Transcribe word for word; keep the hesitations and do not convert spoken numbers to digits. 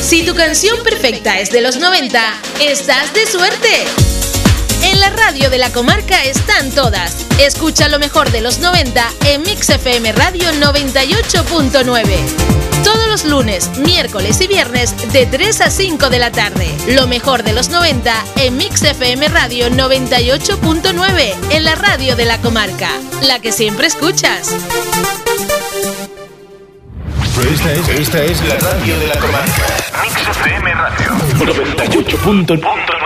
Si tu canción perfecta es de los noventa, estás de suerte. En la radio de la comarca están todas. Escucha lo mejor de los noventa en Mix F M Radio noventa y ocho punto nueve. Todos los lunes, miércoles y viernes de tres a cinco de la tarde. Lo mejor de los noventa en Mix F M Radio noventa y ocho punto nueve, en la radio de la comarca, la que siempre escuchas. Esta es, esta es la radio de la comarca. Mix F M Radio noventa y ocho punto nueve.